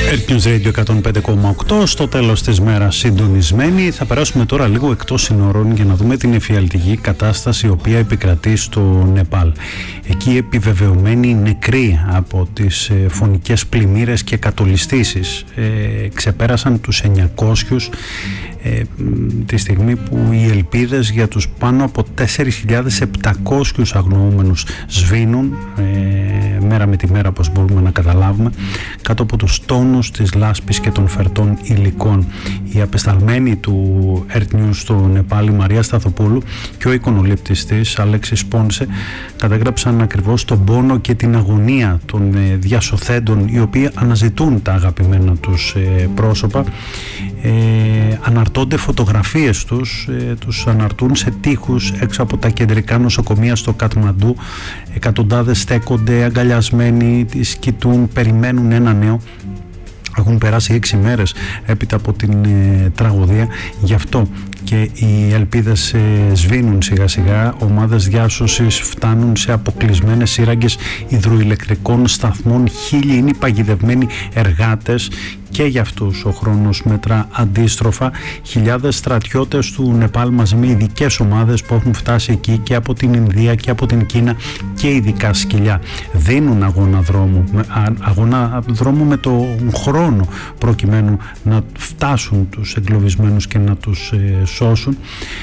News Radio 105,8 στο τέλος της μέρας συντονισμένοι. Θα περάσουμε τώρα λίγο εκτός συνόρων για να δούμε την εφιαλτική κατάσταση η οποία επικρατεί στο Νεπάλ. Εκεί επιβεβαιωμένοι νεκροί από τις φωνικές πλημμύρες και κατολιστήσεις ξεπέρασαν τους 900 τη στιγμή που οι ελπίδες για τους πάνω από 4.700 αγνοούμενους σβήνουν μέρα με τη μέρα, όπως μπορούμε να καταλάβουμε, κάτω από τους τόνους της λάσπης και των φερτών υλικών. Η απεσταλμένη του Earth News στο Νεπάλ, η Μαρία Σταθοπούλου, και ο εικονολήπτης της, Αλέξης Πόνσε, καταγράψαν ακριβώς τον πόνο και την αγωνία των διασωθέντων, οι οποίοι αναζητούν τα αγαπημένα τους πρόσωπα. Αναρτώνται φωτογραφίες τους αναρτούν σε τοίχους έξω από τα κεντρικά νοσοκομεία στο Κατμαντού. Εκατοντάδες στέκονται αγκαλιασμένοι, τις κοιτούν, περιμένουν ένα νέο. Έχουν περάσει 6 μέρες έπειτα από την τραγωδία, γι' αυτό και οι ελπίδες σβήνουν σιγά σιγά. Ομάδες διάσωσης φτάνουν σε αποκλεισμένες σύραγγες υδροηλεκτρικών σταθμών. Χίλιοι είναι οι παγιδευμένοι εργάτες και για αυτούς ο χρόνος μετρά αντίστροφα. Χιλιάδες στρατιώτες του Νεπάλ μαζί με ειδικές ομάδες που έχουν φτάσει εκεί και από την Ινδία και από την Κίνα και ειδικά σκυλιά δίνουν αγώνα δρόμου με τον χρόνο προκειμένου να φτάσουν τους εγκλωβισμένους και να τους σώσουν.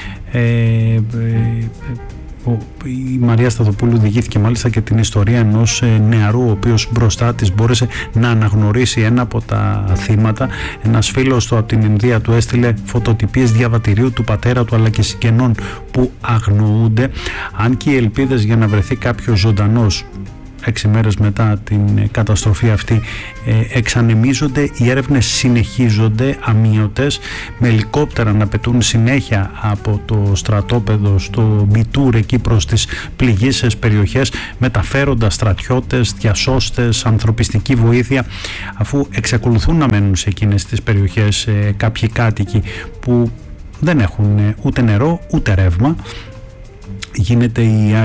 Η Μαρία Σταθοπούλου διηγήθηκε μάλιστα και την ιστορία ενός νεαρού, ο οποίος μπροστά της μπόρεσε να αναγνωρίσει ένα από τα θύματα. Ένας φίλος του από την Ινδία του έστειλε φωτοτυπίες διαβατηρίου του πατέρα του αλλά και συγγενών που αγνοούνται. Αν και οι ελπίδες για να βρεθεί κάποιος ζωντανός 6 μέρες μετά την καταστροφή αυτή εξανεμίζονται, οι έρευνες συνεχίζονται αμείωτες, με ελικόπτερα να πετούν συνέχεια από το στρατόπεδο στο Μπιτούρ εκεί προς τις πληγείσες περιοχές, μεταφέροντας στρατιώτες, διασώστες, ανθρωπιστική βοήθεια, αφού εξακολουθούν να μένουν σε εκείνες τις περιοχές κάποιοι κάτοικοι που δεν έχουν ούτε νερό ούτε ρεύμα. Γίνεται η